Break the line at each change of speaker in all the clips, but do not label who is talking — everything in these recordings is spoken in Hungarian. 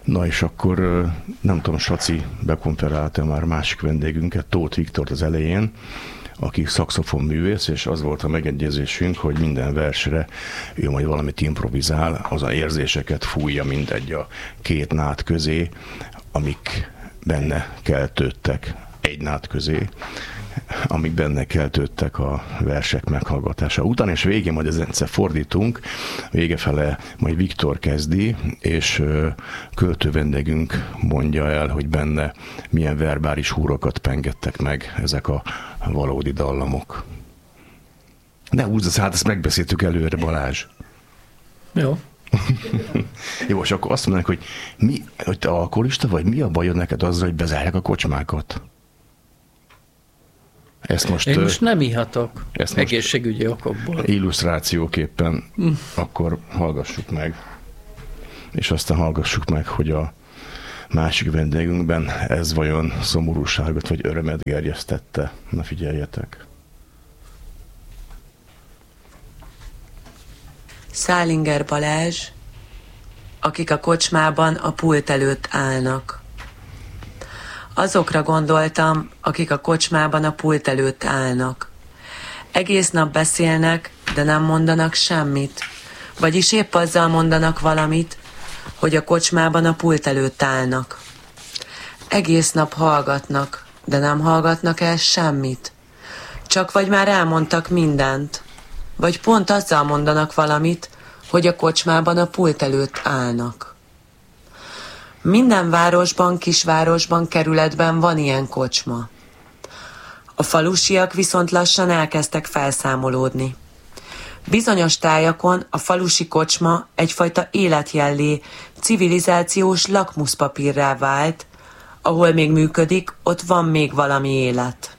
Na és akkor nem tudom, Saci bekonferálta már másik vendégünket, Tóth Viktort az elején, aki szaxofonművész, és az volt a megegyezésünk, hogy minden versre ő majd valamit improvizál, az a érzéseket fújja mindegy a két nád közé, amik benne keltődtek, egy nád közé, amik benne keltődtek a versek meghallgatása után, és végén majd egyszer fordítunk, végefele majd Viktor kezdi, és költő vendégünk mondja el, hogy benne milyen verbális húrokat pengettek meg ezek a valódi dallamok. Ne húzz az, hát ezt megbeszéltük előre, Balázs.
Jó.
Jó, és akkor azt mondanak, hogy te alkoholista vagy, mi a bajod neked azzal, hogy bezárják a kocsmákat?
Én most nem ihatok egészségügyi okokból.
Illusztrációképpen akkor hallgassuk meg. És aztán hallgassuk meg, hogy a másik vendégünkben ez vajon szomorúságot vagy örömet gerjesztette. Na figyeljetek!
Szálinger Balázs, akik a kocsmában a pult előtt állnak. Azokra gondoltam, akik a kocsmában a pult előtt állnak. Egész nap beszélnek, de nem mondanak semmit. Vagyis épp azzal mondanak valamit, hogy a kocsmában a pult előtt állnak. Egész nap hallgatnak, de nem hallgatnak el semmit. Csak vagy már elmondtak mindent, vagy pont azzal mondanak valamit, hogy a kocsmában a pult előtt állnak. Minden városban, kisvárosban, kerületben van ilyen kocsma. A falusiak viszont lassan elkezdtek felszámolódni. Bizonyos tájakon a falusi kocsma egyfajta életjellé, civilizációs lakmuszpapírrá vált, ahol még működik, ott van még valami élet.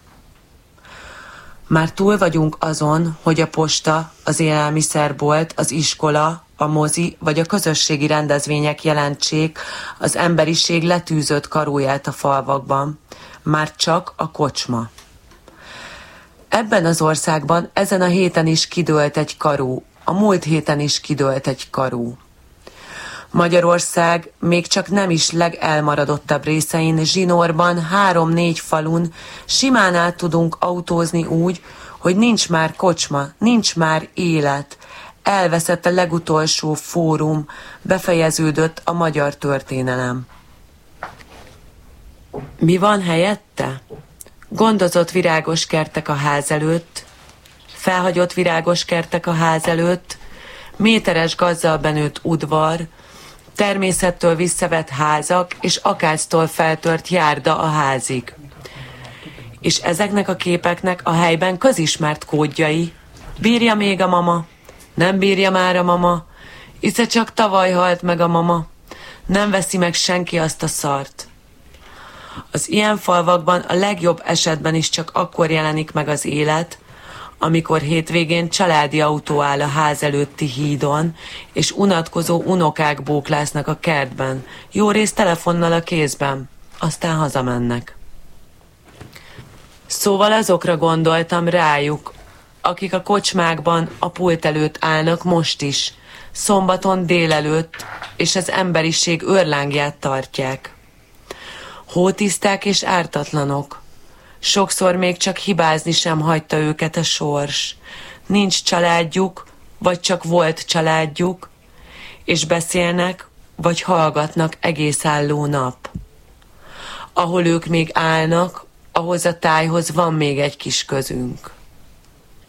Már túl vagyunk azon, hogy a posta, az élelmiszerbolt, az iskola, a mozi vagy a közösségi rendezvények jelentsék az emberiség letűzött karóját a falvakban. Már csak a kocsma. Ebben az országban ezen a héten is kidőlt egy karó, a múlt héten is kidőlt egy karó. Magyarország még csak nem is legelmaradottabb részein, zsinórban, 3-4 falun simán át tudunk autózni úgy, hogy nincs már kocsma, nincs már élet. Elveszett a legutolsó fórum, befejeződött a magyar történelem. Mi van helyette? Gondozott virágos kertek a ház előtt, felhagyott virágos kertek a ház előtt, méteres gazzal benőtt udvar, természettől visszavett házak és akáctól feltört járda a házig. És ezeknek a képeknek a helyben közismert kódjai. Bírja még a mama? Nem bírja már a mama? Hisze csak tavaly halt meg a mama. Nem veszi meg senki azt a szart. Az ilyen falvakban a legjobb esetben is csak akkor jelenik meg az élet, amikor hétvégén családi autó áll a ház előtti hídon, és unatkozó unokák bóklásznak a kertben, jó részt telefonnal a kézben, aztán hazamennek. Szóval azokra gondoltam, rájuk, akik a kocsmákban a pult előtt állnak most is, szombaton délelőtt, és az emberiség őrlángját tartják. Hótiszták és ártatlanok. Sokszor még csak hibázni sem hagyta őket a sors. Nincs családjuk, vagy csak volt családjuk, és beszélnek, vagy hallgatnak egész álló nap. Ahol ők még állnak, ahhoz a tájhoz van még egy kis közünk.